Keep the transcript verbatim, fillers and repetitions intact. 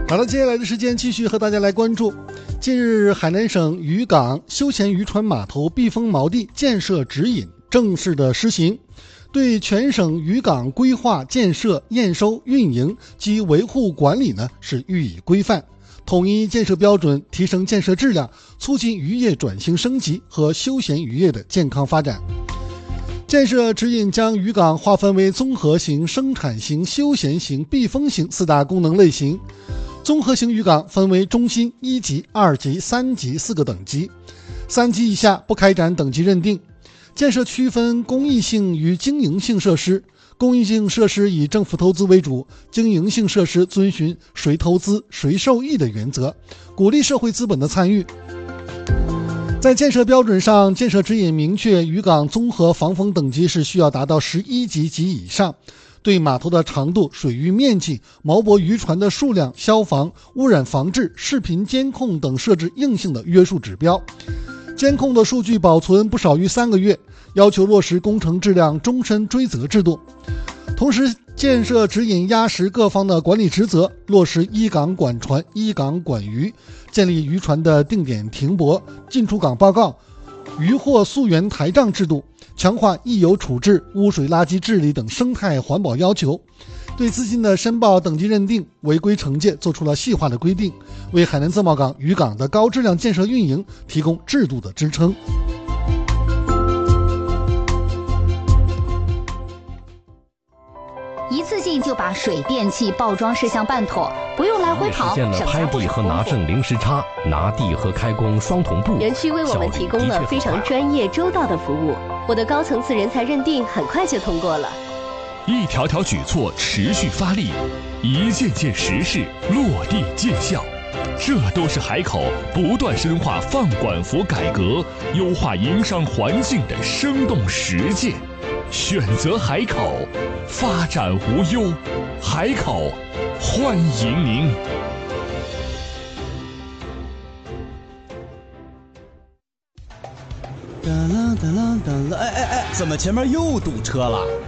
好了，接下来的时间继续和大家来关注。近日，海南省渔港休闲渔船码头避风锚地建设指引正式的施行，对全省渔港规划、建设、验收、运营及维护管理呢是予以规范，统一建设标准，提升建设质量，促进渔业转型升级和休闲渔业的健康发展。建设指引将渔港划分为综合型、生产型、休闲型、避风型四大功能类型。综合型渔港分为中心、一级、二级、三级四个等级，三级以下不开展等级认定。建设区分公益性与经营性设施，公益性设施以政府投资为主，经营性设施遵循谁投资谁受益的原则，鼓励社会资本的参与。在建设标准上，建设指引明确渔港综合防风等级是需要达到十一级及以上，对码头的长度、水域面积、锚泊渔船的数量、消防、污染防治、视频监控等设置硬性的约束指标。监控的数据保存不少于三个月，要求落实工程质量终身追责制度。同时，建设指引压实各方的管理职责，落实依港管船、依港管渔，建立渔船的定点停泊、进出港报告、渔获溯源台账制度，强化溢油处置、污水垃圾治理等生态环保要求，对资金的申报、等级认定、违规惩戒做出了细化的规定，为海南自贸港渔港的高质量建设运营提供制度的支撑。 一次性就把水电气报装事项办妥，不用来回跑， 实现了拍地和拿证零时差，拿地和开工双同步。 园区为我们提供了非常专业周到的服务，我的高层次人才认定很快就通过了。 一条条举措持续发力，一件件实事落地见效，这都是海口不断深化放管服改革、优化营商环境的生动实践。选择海口，发展无忧。海口，欢迎您。 哒啦哒啦哒啦，哎哎哎，怎么前面又堵车了？